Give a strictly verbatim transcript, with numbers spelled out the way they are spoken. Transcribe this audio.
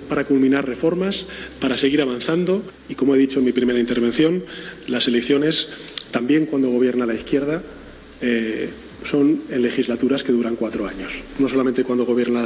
para culminar reformas, para seguir avanzando y, como he dicho en mi primera intervención, las elecciones, también cuando gobierna la izquierda, eh, son en legislaturas que duran cuatro años, no solamente cuando gobierna